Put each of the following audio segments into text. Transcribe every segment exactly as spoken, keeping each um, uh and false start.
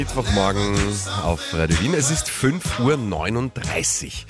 Mittwochmorgen auf Radio Wien. Es ist fünf Uhr neununddreißig.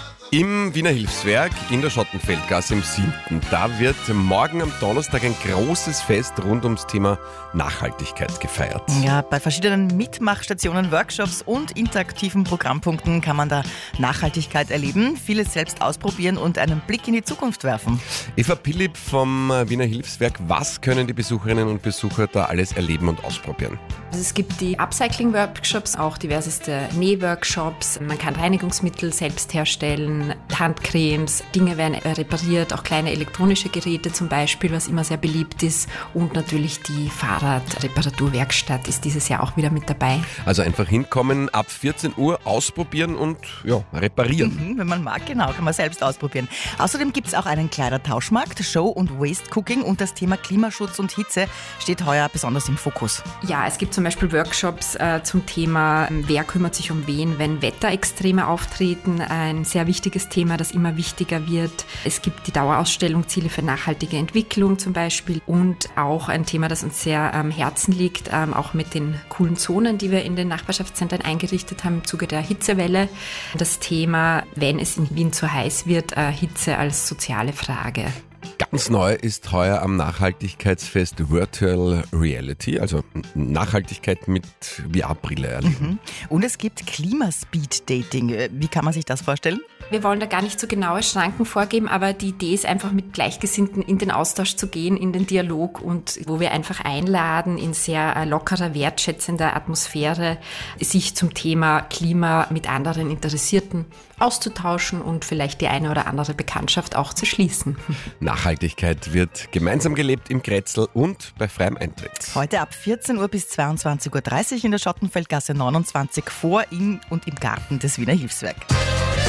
Im Wiener Hilfswerk in der Schottenfeldgasse im siebten Da wird morgen am Donnerstag ein großes Fest rund ums Thema Nachhaltigkeit gefeiert. Ja, bei verschiedenen Mitmachstationen, Workshops und interaktiven Programmpunkten kann man da Nachhaltigkeit erleben, vieles selbst ausprobieren und einen Blick in die Zukunft werfen. Eva Pillip vom Wiener Hilfswerk, was können die Besucherinnen und Besucher da alles erleben und ausprobieren? Also es gibt die Upcycling-Workshops, auch diverseste Nähworkshops. Man kann Reinigungsmittel selbst herstellen, Handcremes, Dinge werden repariert, auch kleine elektronische Geräte zum Beispiel, was immer sehr beliebt ist. Und natürlich die Fahrradreparaturwerkstatt ist dieses Jahr auch wieder mit dabei. Also einfach hinkommen, ab vierzehn Uhr ausprobieren und ja, reparieren. Mhm, wenn man mag, genau, kann man selbst ausprobieren. Außerdem gibt es auch einen Kleidertauschmarkt, Show- und Waste-Cooking und das Thema Klimaschutz und Hitze steht heuer besonders im Fokus. Ja, es gibt zum Beispiel Workshops äh, zum Thema, wer kümmert sich um wen, wenn Wetterextreme auftreten. Ein sehr wichtiges Thema, das immer wichtiger wird. Es gibt die Dauerausstellung Ziele für nachhaltige Entwicklung zum Beispiel und auch ein Thema, das uns sehr am Herzen liegt, ähm, auch mit den coolen Zonen, die wir in den Nachbarschaftszentren eingerichtet haben im Zuge der Hitzewelle. Das Thema, wenn es in Wien zu heiß wird, äh, Hitze als soziale Frage. Ganz neu ist heuer am Nachhaltigkeitsfest Virtual Reality, also Nachhaltigkeit mit V R-Brille erleben. Mhm. Und es gibt Klimaspeed-Dating. Wie kann man sich das vorstellen? Wir wollen da gar nicht so genaue Schranken vorgeben, aber die Idee ist einfach, mit Gleichgesinnten in den Austausch zu gehen, in den Dialog und wo wir einfach einladen, in sehr lockerer, wertschätzender Atmosphäre sich zum Thema Klima mit anderen Interessierten auszutauschen und vielleicht die eine oder andere Bekanntschaft auch zu schließen. Nachhaltigkeit wird gemeinsam gelebt im Grätzl und bei freiem Eintritt. Heute ab vierzehn Uhr bis zweiundzwanzig Uhr dreißig in der Schottenfeldgasse neunundzwanzig vor, in und im Garten des Wiener Hilfswerk.